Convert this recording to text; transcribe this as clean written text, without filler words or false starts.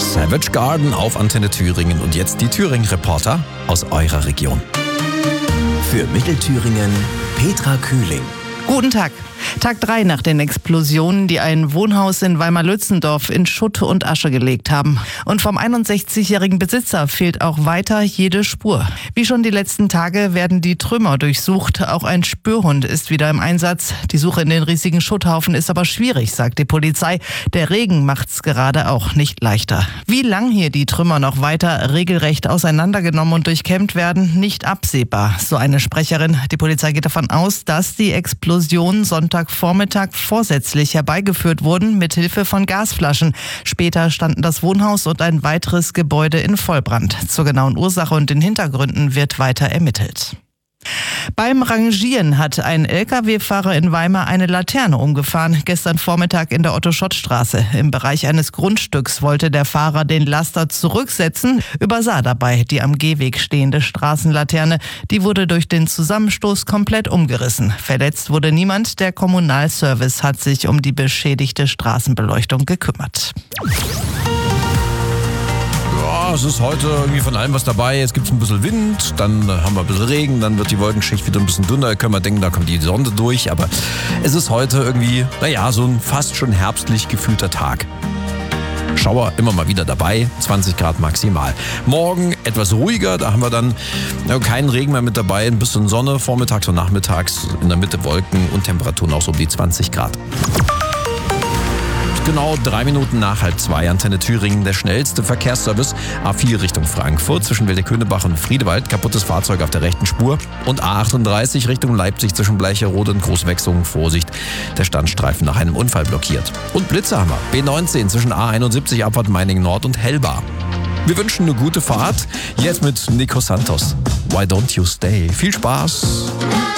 Savage Garden auf Antenne Thüringen und jetzt die Thüringen-Reporter aus eurer Region. Für Mittelthüringen Petra Kühling. Guten Tag. Tag 3 nach den Explosionen, die ein Wohnhaus in Weimar-Lützendorf in Schutt und Asche gelegt haben. Und vom 61-jährigen Besitzer fehlt auch weiter jede Spur. Wie schon die letzten Tage werden die Trümmer durchsucht. Auch ein Spürhund ist wieder im Einsatz. Die Suche in den riesigen Schutthaufen ist aber schwierig, sagt die Polizei. Der Regen macht's gerade auch nicht leichter. Wie lang hier die Trümmer noch weiter regelrecht auseinandergenommen und durchkämmt werden, nicht absehbar. So eine Sprecherin. Die Polizei geht davon aus, dass die Explosionen Sonntagvormittag vorsätzlich herbeigeführt wurden, mit Hilfe von Gasflaschen. Später standen das Wohnhaus und ein weiteres Gebäude in Vollbrand. Zur genauen Ursache und den Hintergründen wird weiter ermittelt. Beim Rangieren hat ein Lkw-Fahrer in Weimar eine Laterne umgefahren. Gestern Vormittag in der Otto-Schott-Straße. Im Bereich eines Grundstücks wollte der Fahrer den Laster zurücksetzen, übersah dabei die am Gehweg stehende Straßenlaterne. Die wurde durch den Zusammenstoß komplett umgerissen. Verletzt wurde niemand. Der Kommunalservice hat sich um die beschädigte Straßenbeleuchtung gekümmert. Es ist heute irgendwie von allem was dabei. Jetzt gibt es ein bisschen Wind, dann haben wir ein bisschen Regen, dann wird die Wolkenschicht wieder ein bisschen dünner. Da können wir denken, da kommt die Sonne durch. Aber es ist heute irgendwie, so ein fast schon herbstlich gefühlter Tag. Schauer immer mal wieder dabei, 20 Grad maximal. Morgen etwas ruhiger, da haben wir dann keinen Regen mehr mit dabei, ein bisschen Sonne, vormittags und nachmittags, in der Mitte Wolken und Temperaturen auch so um die 20 Grad. Genau 3 Minuten nach 1:30, Antenne Thüringen, der schnellste Verkehrsservice. A4 Richtung Frankfurt zwischen Wildeköhnebach und Friedewald, kaputtes Fahrzeug auf der rechten Spur. Und A38 Richtung Leipzig zwischen Bleicherode und Großwechsungen, Vorsicht, der Standstreifen nach einem Unfall blockiert. Und Blitze haben wir, B19 zwischen A71 Abfahrt Meiningen Nord und Hellbar. Wir wünschen eine gute Fahrt, jetzt mit Nico Santos. Why don't you stay? Viel Spaß!